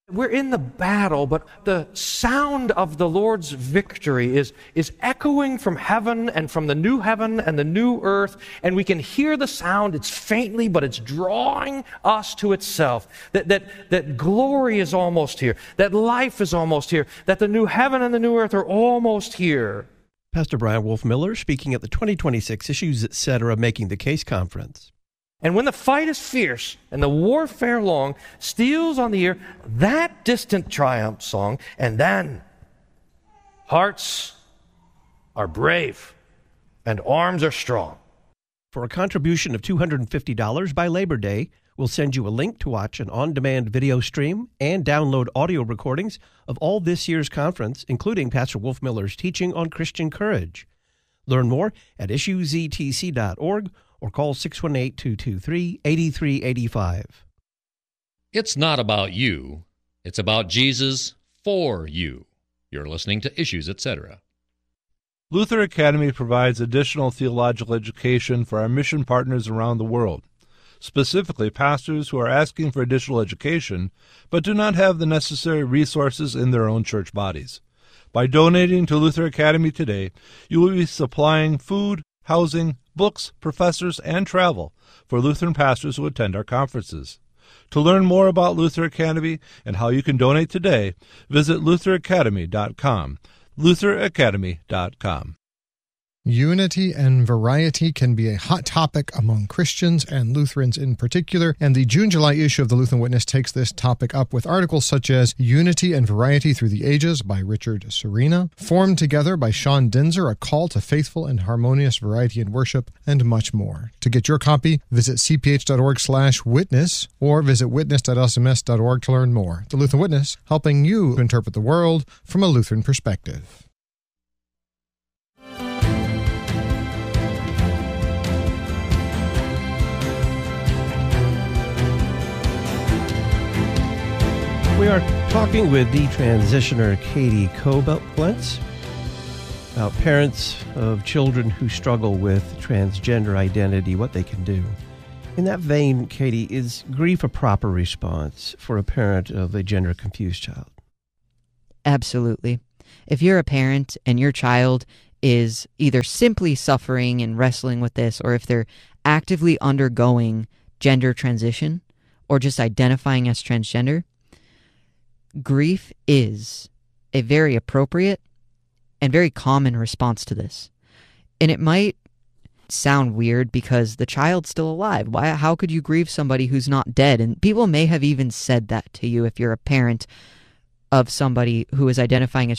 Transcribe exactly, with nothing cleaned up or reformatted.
We're in the battle, but the sound of the Lord's victory is, is echoing from heaven and from the new heaven and the new earth, and we can hear the sound. It's faintly, but it's drawing us to itself. That, that, that glory is almost here, that life is almost here, that the new heaven and the new earth are almost here. Pastor Brian Wolfmueller speaking at the twenty twenty-six Issues Etc. Making the Case Conference. And when the fight is fierce and the warfare long, steals on the ear that distant triumph song, and then hearts are brave and arms are strong. For a contribution of two hundred fifty dollars by Labor Day, we'll send you a link to watch an on-demand video stream and download audio recordings of all this year's conference, including Pastor Wolfmueller's teaching on Christian courage. Learn more at issues e t c dot org or call six one eight, two two three, eight three eight five. It's not about you. It's about Jesus for you. You're listening to Issues Etc. Luther Academy provides additional theological education for our mission partners around the world, specifically pastors who are asking for additional education but do not have the necessary resources in their own church bodies. By donating to Luther Academy today, you will be supplying food, housing, books, professors, and travel for Lutheran pastors who attend our conferences. To learn more about Luther Academy and how you can donate today, visit luther academy dot com. luther academy dot com. Unity and variety can be a hot topic among Christians and Lutherans in particular, and the June-July issue of the Lutheran Witness takes this topic up with articles such as Unity and Variety Through the Ages by Richard Serena, Formed Together by Sean Dinzer, A Call to Faithful and Harmonious Variety in Worship, and much more. To get your copy, visit c p h dot org slash witness or visit witness dot l s m s dot org to learn more. The Lutheran Witness, helping you interpret the world from a Lutheran perspective. We are talking with the transitioner Katie Koblenz about parents of children who struggle with transgender identity, what they can do. In that vein, Katie, is grief a proper response for a parent of a gender-confused child? Absolutely. If you're a parent and your child is either simply suffering and wrestling with this, or if they're actively undergoing gender transition or just identifying as transgender, grief is a very appropriate and very common response to this. And it might sound weird because the child's still alive. Why? How could you grieve somebody who's not dead? And people may have even said that to you if you're a parent of somebody who is identifying as